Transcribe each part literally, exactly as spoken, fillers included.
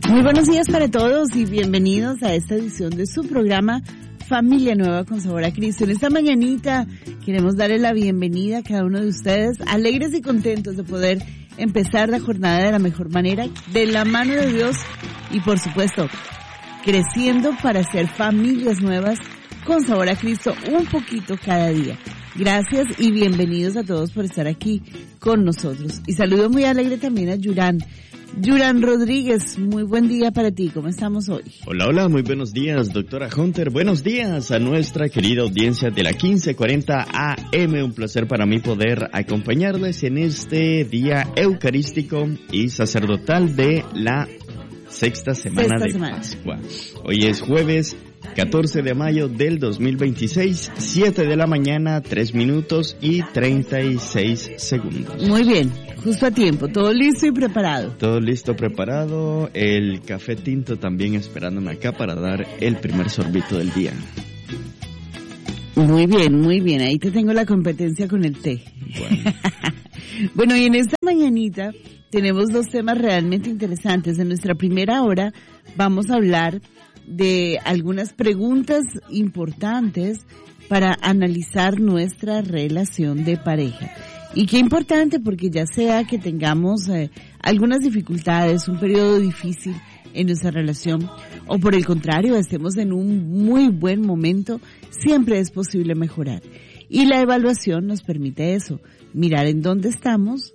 Muy buenos días para todos y bienvenidos a esta edición de su programa Familia Nueva con Sabor a Cristo. En esta mañanita queremos darle la bienvenida a cada uno de ustedes, alegres y contentos de poder empezar la jornada de la mejor manera, de la mano de Dios y por supuesto, creciendo para ser familias nuevas con Sabor a Cristo un poquito cada día. Gracias y bienvenidos a todos por estar aquí con nosotros. Y saludo muy alegre también a Yurán. Yurán Rodríguez, muy buen día para ti, ¿cómo estamos hoy? Hola, hola, muy buenos días, doctora Hunter, buenos días a nuestra querida audiencia de la quince cuarenta A M, un placer para mí poder acompañarles en este día eucarístico y sacerdotal de la sexta semana Sexta de semana. Pascua. Hoy es jueves catorce de mayo del dos mil veintiséis, siete de la mañana, tres minutos y treinta y seis segundos. Muy bien, justo a tiempo, todo listo y preparado. Todo listo, preparado, el café tinto también esperándome acá para dar el primer sorbito del día. Muy bien, muy bien, ahí te tengo la competencia con el té. Bueno, Bueno, y en esta mañanita tenemos dos temas realmente interesantes. En nuestra primera hora vamos a hablar de algunas preguntas importantes para analizar nuestra relación de pareja. Y qué importante, porque ya sea que tengamos eh, algunas dificultades, un periodo difícil en nuestra relación, o por el contrario, estemos en un muy buen momento, siempre es posible mejorar. Y la evaluación nos permite eso, mirar en dónde estamos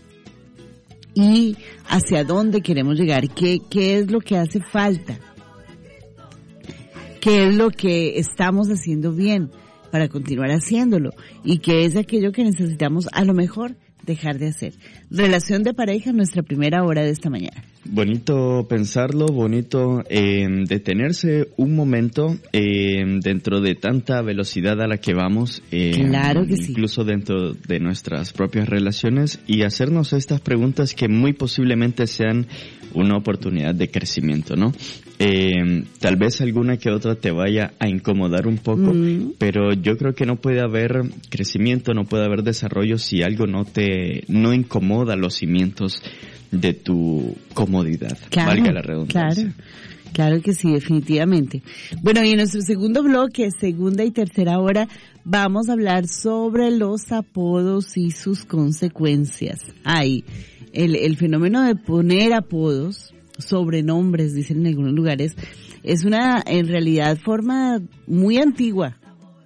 y hacia dónde queremos llegar, qué, qué es lo que hace falta, qué es lo que estamos haciendo bien para continuar haciéndolo y qué es aquello que necesitamos a lo mejor dejar de hacer. Relación de pareja, nuestra primera hora de esta mañana. bonito pensarlo, bonito eh, detenerse un momento eh, dentro de tanta velocidad a la que vamos, eh, Claro que sí. incluso dentro de nuestras propias relaciones, y hacernos estas preguntas que muy posiblemente sean una oportunidad de crecimiento, ¿no? Eh, tal vez alguna que otra te vaya a incomodar un poco, Mm. pero yo creo que no puede haber crecimiento, no puede haber desarrollo si algo no te, no incomoda los cimientos de tu comodidad, Claro, valga la redundancia. Claro, claro que sí, definitivamente. Bueno, y en nuestro segundo bloque, segunda y tercera hora, vamos a hablar sobre los apodos y sus consecuencias. Ay, el, el fenómeno de poner apodos, sobrenombres, dicen en algunos lugares, es una, en realidad, forma muy antigua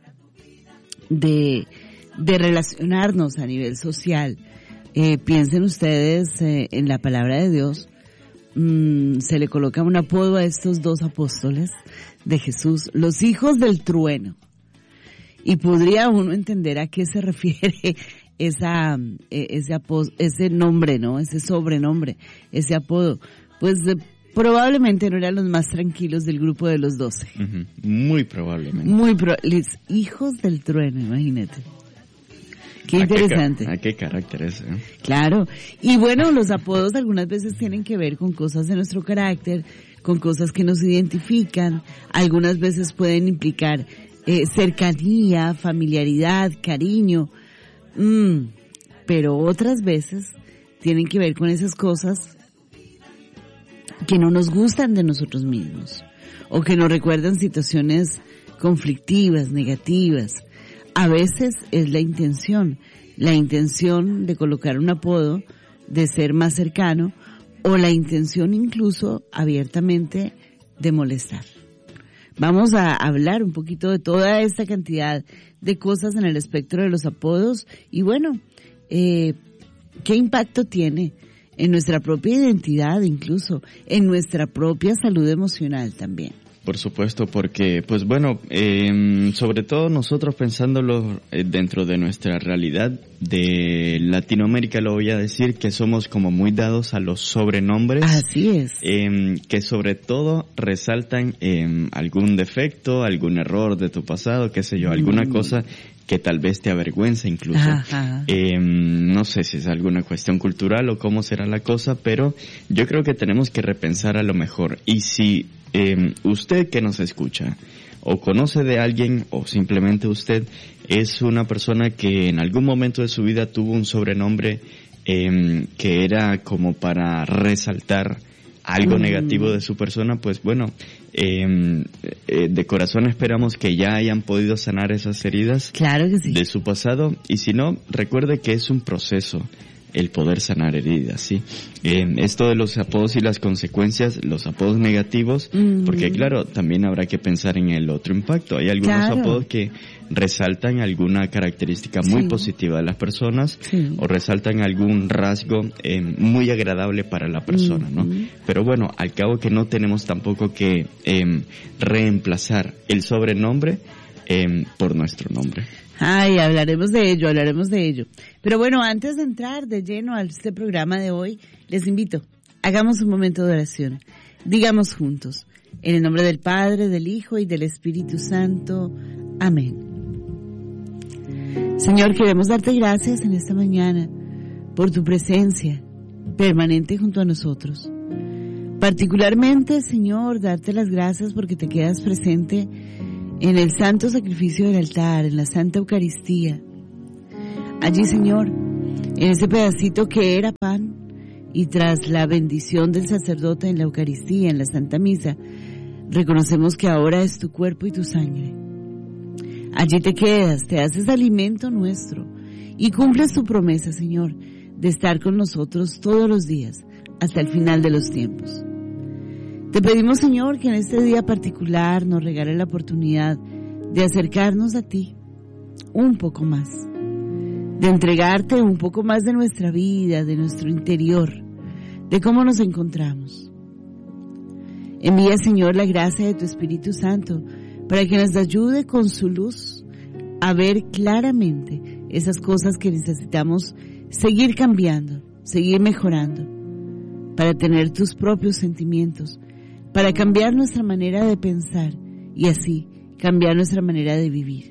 de, de relacionarnos a nivel social. Eh, piensen ustedes eh, en la palabra de Dios, mm, se le coloca un apodo a estos dos apóstoles de Jesús, los hijos del trueno. Y podría uno entender a qué se refiere esa, eh, ese apodo, ese nombre, ¿no? Ese sobrenombre, ese apodo. Pues eh, probablemente no eran los más tranquilos del grupo de los doce. Uh-huh. Muy probablemente. Muy pro, los hijos del trueno, imagínate. Qué ¿A interesante. Qué, ¿A qué carácter es? ¿Eh? Claro. Y bueno, los apodos algunas veces tienen que ver con cosas de nuestro carácter, con cosas que nos identifican. Algunas veces pueden implicar eh, cercanía, familiaridad, cariño. Mm, pero otras veces tienen que ver con esas cosas que no nos gustan de nosotros mismos o que nos recuerdan situaciones conflictivas, negativas. A veces es la intención, la intención de colocar un apodo, de ser más cercano, o la intención incluso abiertamente de molestar. Vamos a hablar un poquito de toda esta cantidad de cosas en el espectro de los apodos y bueno, eh, ¿qué impacto tiene en nuestra propia identidad incluso, en nuestra propia salud emocional también? Por supuesto, porque, pues bueno, eh, sobre todo nosotros pensándolo eh, dentro de nuestra realidad de Latinoamérica, lo voy a decir, que somos como muy dados a los sobrenombres. Así es. Eh, que sobre todo resaltan eh, algún defecto, algún error de tu pasado, qué sé yo, alguna Mm. cosa que tal vez te avergüenza incluso. Ajá. Eh, no sé si es alguna cuestión cultural o cómo será la cosa, pero yo creo que tenemos que repensar a lo mejor. Y si eh, usted que nos escucha o conoce de alguien o simplemente usted es una persona que en algún momento de su vida tuvo un sobrenombre eh, que era como para resaltar algo Mm. negativo de su persona, pues bueno, eh, eh, de corazón esperamos que ya hayan podido sanar esas heridas Claro que sí. de su pasado, y si no, recuerde que es un proceso el poder sanar heridas, ¿sí? Eh, esto de los apodos y las consecuencias, los apodos negativos, Mm. porque claro, también habrá que pensar en el otro impacto. Hay algunos Claro. apodos que resaltan alguna característica muy Sí. positiva de las personas, Sí. o resaltan algún rasgo eh, muy agradable para la persona, ¿no? Ujú. Pero bueno, al cabo que no tenemos tampoco que eh, reemplazar el sobrenombre eh, por nuestro nombre. Ay, hablaremos de ello, hablaremos de ello. Pero bueno, antes de entrar de lleno a este programa de hoy, les invito, hagamos un momento de oración. Digamos juntos, en el nombre del Padre, del Hijo y del Espíritu Santo. Amén. Señor, queremos darte gracias en esta mañana por tu presencia permanente junto a nosotros. Particularmente, Señor, darte las gracias porque te quedas presente en el santo sacrificio del altar, en la Santa Eucaristía. Allí, Señor, en ese pedacito que era pan, y tras la bendición del sacerdote en la Eucaristía, en la Santa Misa, reconocemos que ahora es tu cuerpo y tu sangre. Allí te quedas, te haces alimento nuestro, y cumples tu promesa, Señor, de estar con nosotros todos los días, hasta el final de los tiempos. Te pedimos, Señor, que en este día particular nos regale la oportunidad de acercarnos a ti un poco más, de entregarte un poco más de nuestra vida, de nuestro interior, de cómo nos encontramos. Envía, Señor, la gracia de tu Espíritu Santo para que nos ayude con su luz a ver claramente esas cosas que necesitamos seguir cambiando, seguir mejorando, para tener tus propios sentimientos, para cambiar nuestra manera de pensar y así cambiar nuestra manera de vivir.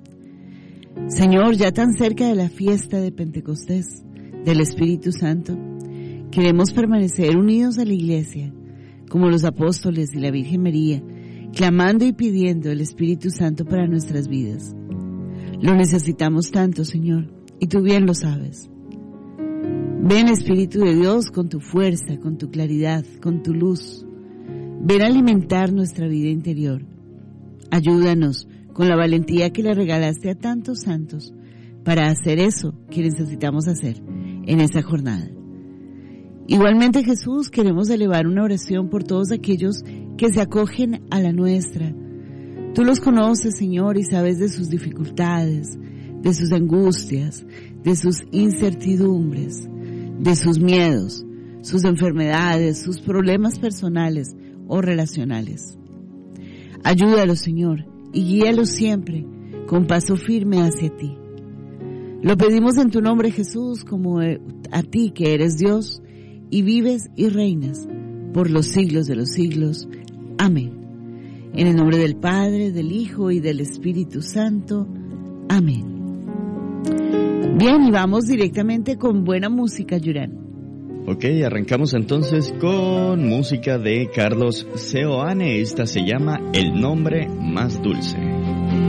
Señor, ya tan cerca de la fiesta de Pentecostés del Espíritu Santo, queremos permanecer unidos a la Iglesia, como los apóstoles y la Virgen María, clamando y pidiendo el Espíritu Santo para nuestras vidas. Lo necesitamos tanto, Señor, y tú bien lo sabes. Ven, Espíritu de Dios, con tu fuerza, con tu claridad, con tu luz. Ven a alimentar nuestra vida interior. Ayúdanos con la valentía que le regalaste a tantos santos para hacer eso que necesitamos hacer en esa jornada. Igualmente, Jesús, queremos elevar una oración por todos aquellos que se acogen a la nuestra. Tú los conoces, Señor, y sabes de sus dificultades, de sus angustias, de sus incertidumbres, de sus miedos, sus enfermedades, sus problemas personales o relacionales. Ayúdalos, Señor, y guíalos siempre con paso firme hacia ti. Lo pedimos en tu nombre, Jesús, como a ti que eres Dios y vives y reinas por los siglos de los siglos. Amén. En el nombre del Padre, del Hijo y del Espíritu Santo. Amén. Bien, y vamos directamente con buena música, Yurán. Ok, arrancamos entonces con música de Carlos Seoane. Esta se llama El Nombre Más Dulce.